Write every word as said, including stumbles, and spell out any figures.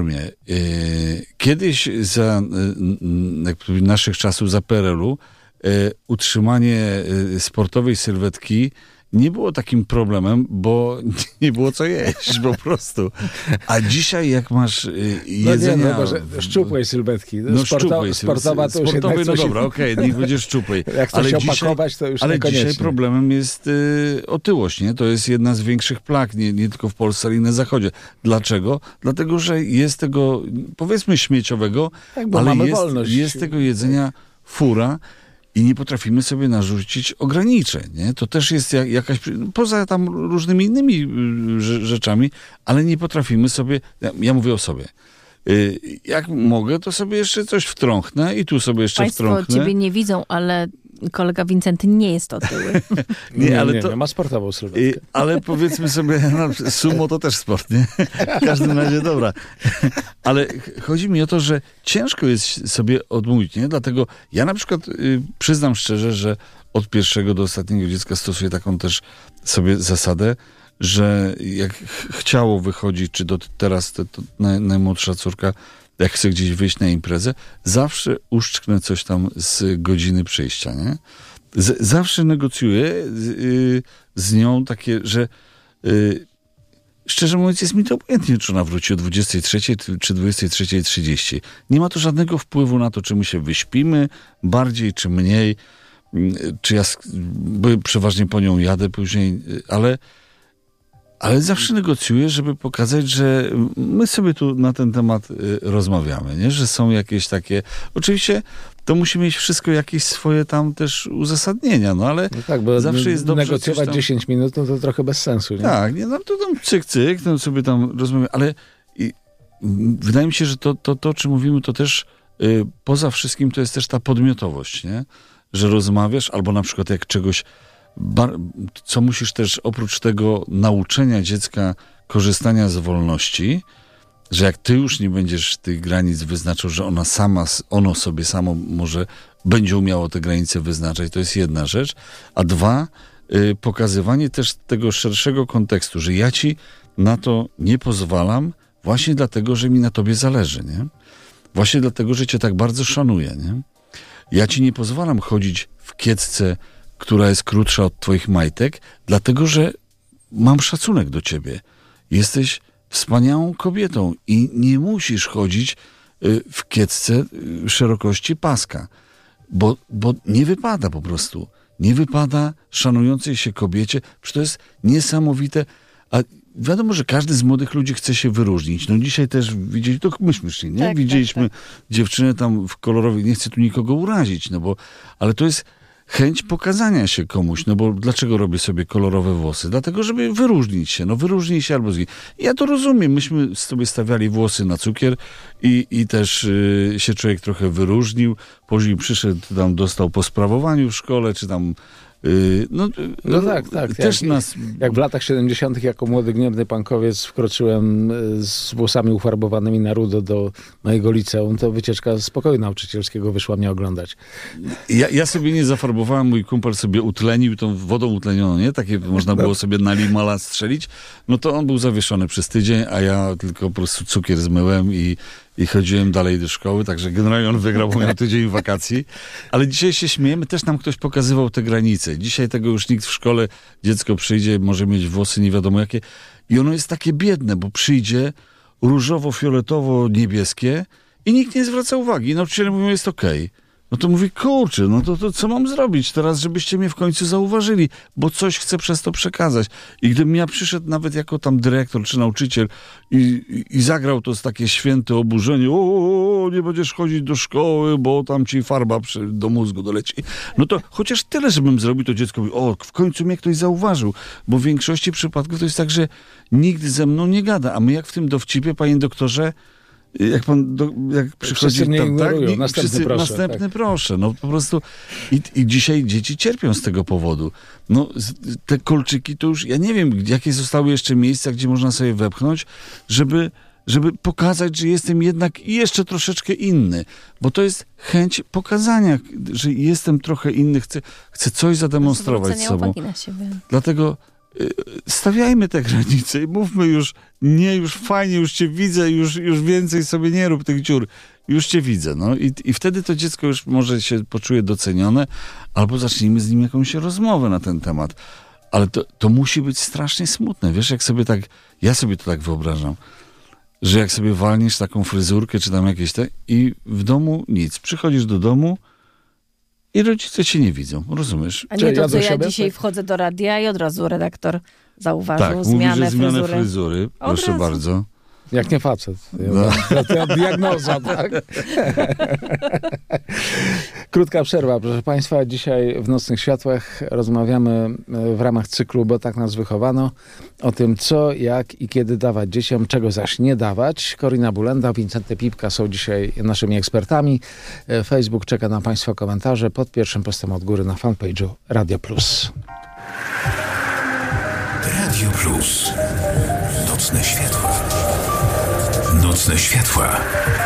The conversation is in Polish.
Kiedyś za naszych czasów, za P R L-u, utrzymanie sportowej sylwetki nie było takim problemem, bo nie było co jeść po prostu. A dzisiaj jak masz jedzenia... No nie, no może szczupłej sylwetki. No Sporto, szczupłej, sportowa to już sportowej, jednak no coś... dobra, okej, okay, niech będzie szczupłej. Jak chcesz się opakować, to już ale niekoniecznie. dzisiaj problemem jest y, otyłość, nie? To jest jedna z większych plag, nie, nie tylko w Polsce, ale i na Zachodzie. Dlaczego? Dlatego, że jest tego, powiedzmy śmieciowego, tak, bo ale mamy jest, wolność. jest tego jedzenia fura, i nie potrafimy sobie narzucić ograniczeń, nie? To też jest jak, jakaś, poza tam różnymi innymi rzeczami, ale nie potrafimy sobie, ja, ja mówię o sobie, y, jak mogę, to sobie jeszcze coś wtrąchnę i tu sobie jeszcze Państwo wtrąchnę. Państwo ciebie nie widzą, ale kolega Wincenty nie jest otyły. nie, nie, ale nie, to, nie, ma sportową sylwetkę. Y, ale powiedzmy sobie, no, sumo to też sport, nie? W każdym razie, dobra. Ale chodzi mi o to, że ciężko jest sobie odmówić, nie? Dlatego ja na przykład y, przyznam szczerze, że od pierwszego do ostatniego dziecka stosuję taką też sobie zasadę, że jak ch- chciało wychodzić, czy do teraz to, to naj, najmłodsza córka, jak chce gdzieś wyjść na imprezę, zawsze uszczknę coś tam z godziny przyjścia, nie? Z, zawsze negocjuję z, y, z nią takie, że y, szczerze mówiąc jest mi to obojętnie, czy ona wróci o dwudziestej trzeciej czy dwudziestej trzeciej trzydzieści. Nie ma to żadnego wpływu na to, czy my się wyśpimy bardziej, czy mniej, czy ja, bo przeważnie po nią jadę później, ale Ale zawsze negocjuję, żeby pokazać, że my sobie tu na ten temat y, rozmawiamy, nie? Że są jakieś takie... Oczywiście to musi mieć wszystko jakieś swoje tam też uzasadnienia, no ale no tak, bo zawsze jest dobrze... negocjować tam... dziesięć minut, no to trochę bez sensu, nie? Tak, nie, no to tam cyk, cyk, no sobie tam rozmawiamy, ale i, wydaje mi się, że to, to, to, o czym mówimy, to też y, poza wszystkim to jest też ta podmiotowość, nie? Że rozmawiasz, albo na przykład jak czegoś... Bar- co musisz też oprócz tego nauczenia dziecka korzystania z wolności, że jak ty już nie będziesz tych granic wyznaczał, że ona sama, ono sobie samo może będzie umiało te granice wyznaczać, to jest jedna rzecz, a dwa, y, pokazywanie też tego szerszego kontekstu, że ja ci na to nie pozwalam właśnie dlatego, że mi na tobie zależy, nie? Właśnie dlatego, że cię tak bardzo szanuję, nie? Ja ci nie pozwalam chodzić w kiecce, która jest krótsza od twoich majtek, dlatego, że mam szacunek do ciebie. Jesteś wspaniałą kobietą i nie musisz chodzić w kiecce szerokości paska, bo, bo nie wypada po prostu. Nie wypada szanującej się kobiecie, przecież to jest niesamowite, a wiadomo, że każdy z młodych ludzi chce się wyróżnić. No dzisiaj też widzieli, to myśmy szli, nie? Tak, Widzieliśmy tak, tak. dziewczynę tam w kolorowej, nie chcę tu nikogo urazić, no bo, ale to jest chęć pokazania się komuś, no bo dlaczego robię sobie kolorowe włosy? Dlatego, żeby wyróżnić się, no wyróżnij się albo z... Ja to rozumiem, myśmy sobie stawiali włosy na cukier i, i też y, się człowiek trochę wyróżnił, później przyszedł, tam dostał po sprawowaniu w szkole, czy tam y, no, no tak, tak. Też jak, nas... jak w latach siedemdziesiątych jako młody, gniewny pankowiec wkroczyłem z włosami ufarbowanymi na rudo do mojego liceum, to wycieczka z pokoju nauczycielskiego wyszła mnie oglądać. Ja, ja sobie nie zafarbowałem, mój kumpel sobie utlenił tą wodą utlenioną, nie? Takie można było sobie na limala strzelić. No to on był zawieszony przez tydzień, a ja tylko po prostu cukier zmyłem i, i chodziłem dalej do szkoły, także generalnie on wygrał, bo miał tydzień wakacji. Ale dzisiaj się śmiejemy, też nam ktoś pokazywał te granice. Dzisiaj tego już nikt w szkole, dziecko przyjdzie, może mieć włosy nie wiadomo jakie i ono jest takie biedne, bo przyjdzie różowo-fioletowo-niebieskie i nikt nie zwraca uwagi. Nauczyciele mówią, jest okej. Okay. No to mówi, kurczę, no to, to co mam zrobić teraz, żebyście mnie w końcu zauważyli, bo coś chcę przez to przekazać. I gdybym ja przyszedł nawet jako tam dyrektor czy nauczyciel i, i, i zagrał to z takie święte oburzenie, o, nie będziesz chodzić do szkoły, bo tam ci farba przy, do mózgu doleci. No to chociaż tyle, żebym zrobił, to dziecko mówi, o, w końcu mnie ktoś zauważył, bo w większości przypadków to jest tak, że nikt ze mną nie gada, a my jak w tym dowcipie, panie doktorze, jak pan, do, jak przychodzi mnie tam, ignorują. tak, Następny wszyscy, proszę, następny tak. proszę, no po prostu i, i dzisiaj dzieci cierpią z tego powodu. No te kolczyki to już, ja nie wiem, jakie zostały jeszcze miejsca, gdzie można sobie wepchnąć, żeby, żeby pokazać, że jestem jednak jeszcze troszeczkę inny, bo to jest chęć pokazania, że jestem trochę inny, chcę, chcę coś zademonstrować Zwrócenia sobą. uwagi na siebie. Dlatego stawiajmy te granice i mówmy już, nie, już fajnie, już cię widzę, już, już więcej sobie nie rób tych dziur. Już cię widzę, no i, i wtedy to dziecko już może się poczuje docenione, albo zacznijmy z nim jakąś rozmowę na ten temat. Ale to, to musi być strasznie smutne. Wiesz, jak sobie tak, ja sobie to tak wyobrażam, że jak sobie walniesz taką fryzurkę, czy tam jakieś te i w domu nic. Przychodzisz do domu i rodzice cię nie widzą, rozumiesz? A nie to, co ja siebie? dzisiaj wchodzę do radia i od razu redaktor zauważył Tak, zmianę mówi, że zmianę fryzury. fryzury. Proszę razu. bardzo. Jak nie facet. No. To, to diagnoza, tak? Krótka przerwa, proszę Państwa. Dzisiaj w Nocnych Światłach rozmawiamy w ramach cyklu, bo tak nas wychowano, o tym co, jak i kiedy dawać dzieciom, czego zaś nie dawać. Korina Bulenda, Wincenty Pipka są dzisiaj naszymi ekspertami. Facebook czeka na Państwa komentarze pod pierwszym postem od góry na fanpage'u Radio Plus. Radio Plus. Nocne światła. Nocne światła.